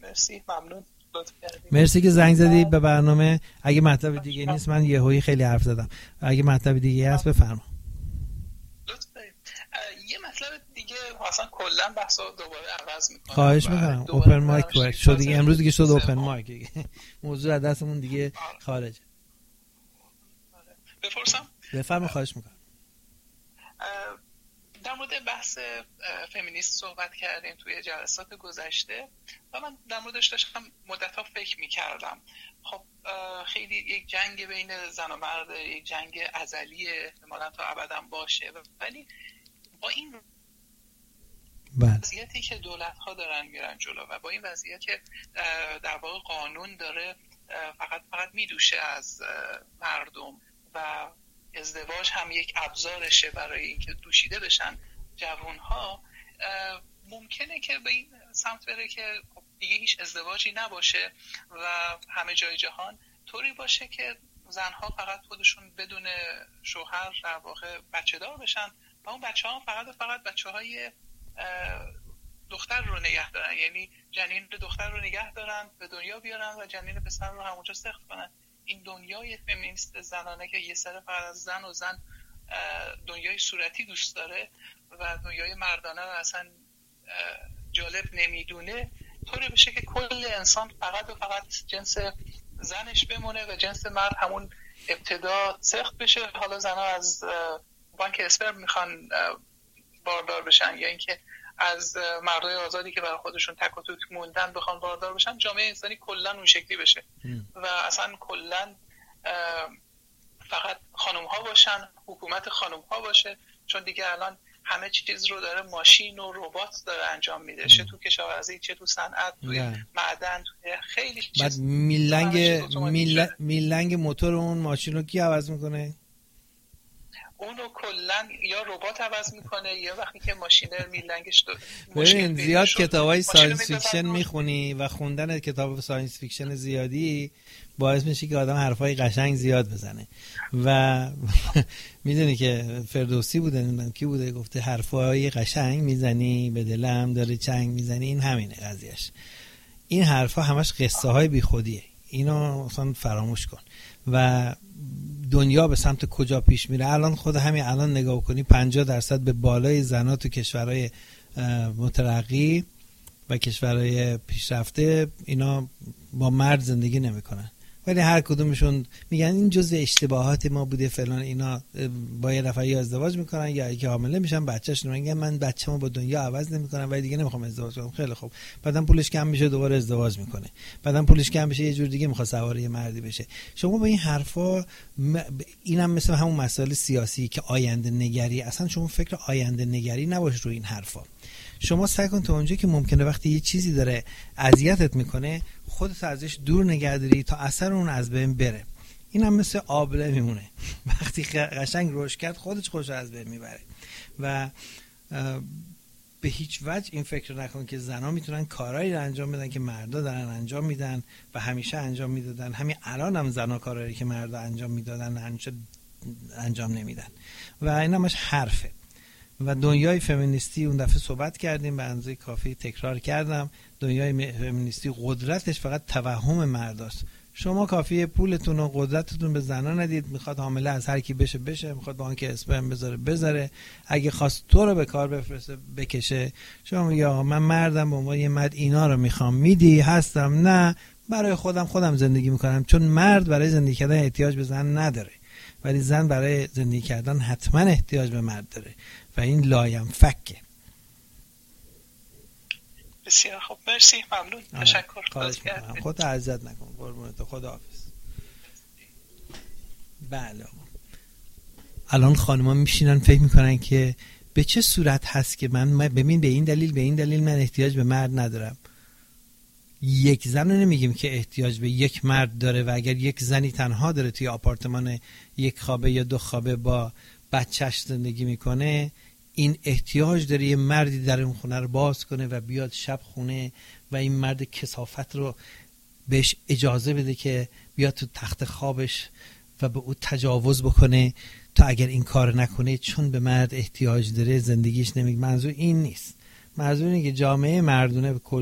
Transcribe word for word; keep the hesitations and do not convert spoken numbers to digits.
مرسی، ممنون، لطف کردید. مرسی که زنگ زدی به برنامه. اگه مطلب دیگه نیست، من یهویی خیلی حرف زدم، اگه مطلب دیگه هست بفرما. لطف دارید. یه مطلب دیگه اصلا کلا بحثو دوباره عوض میکنم. خواهش میکنم. اوپن مایک شد دیگه، امروز دیگه شد اوپن مایک، موضوع از دستمون دیگه خارجه. بپرسم؟ بفرما. خواهش میکنم. در مورد بحث فمینیست صحبت کردیم توی جلسات گذشته و من در موردش داشتم مدت‌ها فکر می‌کردم. خب خیلی یک جنگ بین زن و مرد، یک جنگ ازلی احتمالاً تا ابداً باشه، ولی با این وضعیتی که دولت‌ها دارن میرن جلو و با این وضعیت که در واقع قانون داره فقط فقط میدوشه از مردم و ازدواج هم یک ابزارشه برای اینکه دوشیده بشن جوانها، ممکنه که به این سمت بره که دیگه هیچ ازدواجی نباشه و همه جای جهان طوری باشه که زنها فقط خودشون بدون شوهر در واقع بچه دار بشن و اون بچه ها فقط و فقط بچه های دختر رو نگه دارن، یعنی جنین دختر رو نگه دارن به دنیا بیارن و جنین پسر رو همونجا سخت کنن. این دنیای فمینیست زنانه که یه سر فقط از زن و زن دنیای صورتی دوست داره و دنیای مردانه رو اصلا جالب نمیدونه، طوری بشه که کل انسان فقط و فقط جنس زنش بمونه و جنس مرد همون ابتدا سخت بشه. حالا زنها از بانک اسپرم میخوان باردار بشن یا اینکه از مردای آزادی که برای خودشون تک و توک موندن بخوان باردار بشن. جامعه انسانی کلا اون شکلی بشه و اصلا کلا فقط خانم ها باشن، حکومت خانم ها باشه، چون دیگه الان همه چیز رو داره ماشین و ربات داره انجام میده، چه تو کشاورزی، چه تو صنعت، تو معدن، تو خیلی چیز. بعد میلنگ میل... میلنگ موتور اون ماشین رو کی عوض میکنه؟ اونو کلا یا ربات عوض میکنه یا وقتی که ماشینر میلنگش داره. ببین زیاد کتابای ساینس فیکشن میخونی و خوندن کتاب ساینس فیکشن زیادی باعث میشه که آدم حرفای قشنگ زیاد بزنه و میدونی که فردوسی بوده، نمیدونم کی بوده، گفته حرفای قشنگ میزنی به دلم داره چنگ میزنی. این همینه قضیهش. این حرفا همش قصه های بیخودیه، اینو اصلا فراموش کن. و دنیا به سمت کجا پیش میره؟ الان خود همین الان نگاه کنی پنجاه درصد به بالای زنا تو کشورهای مترقی و کشورهای پیشرفته اینا با مرد زندگی نمیکنن، ولی هر کدومشون میگن این جزء اشتباهات ما بوده فلان، اینا با یه نفر یا ازدواج میکنن یا اینکه حامله میشن بچه‌شون میگن من بچه‌مو با دنیا عوض نمیکنم ولی دیگه نمیخوام ازدواج کنم. خیلی خوب، بعدن پولش کم میشه دوباره ازدواج میکنه، بعدن پولش کم بشه یه جور دیگه میخواد سوار یه مردی بشه. شما با این حرفا م... اینم مثل همون مسائل سیاسی که آینده نگری، اصلا شما فکر آینده نگری نباش رو این حرفا. شما سعی کن تا اونجایی که ممکنه وقتی یه چیزی داره اذیتت میکنه خودت ازش دور نگه داری تا اثر اون از بین بره. این هم مثل آبله میمونه، وقتی قشنگ روش کرد خودش خوش از بین میبره. و به هیچ وجه این فکر نکن که زنها میتونن کارهایی رو انجام بدن که مردا دارن انجام میدن و همیشه انجام میدادن. همین الان هم زنها کارهایی که مردا انجام میدادن همیشه انجام نمیدن و این همش حرفه. و دنیای فمینیستی اون دفعه صحبت کردیم، به اندازه کافی تکرار کردم. دنیای فمینیستی قدرتش فقط توهم مرداست. شما کافیه پولتون و قدرتتون به زنا ندید، میخواد حامله از هر کی بشه بشه، میخواد بانک اسپرم بذاره بذاره، اگه خواست تو رو به کار بفرسته بکشه. شما میگی آقا من مردم به عنوان یه مرد اینا رو میخوام، میدی؟ هستم؟ نه، برای خودم خودم زندگی میکنم. چون مرد برای زندگی کردن احتیاج به زن نداره، ولی زن برای زندگی کردن حتما احتیاج به مرد داره و این لایم فکه. بسیار خوب، مرسی، ممنون، تشکر. خودت عزت نکن، قربونت، خداحافظ. بله الان خانم‌ها میشینن فکر میکنن که به چه صورت هست که من ببین به این دلیل به این دلیل من احتیاج به مرد ندارم. یک زن رو نمیگیم که احتیاج به یک مرد داره و اگر یک زنی تنها داره توی آپارتمان یک خوابه یا دو خوابه با بچهش زندگی میکنه، این احتیاج داره یه مردی در اون خونه رو باز کنه و بیاد شب خونه و این مرد کثافت رو بهش اجازه بده که بیاد تو تخت خوابش و به او تجاوز بکنه. تا اگر این کار نکنه چون به مرد احتیاج داره زندگیش نمیگه. منظور این نیست، منظور اینه که جامعه مردونه به کل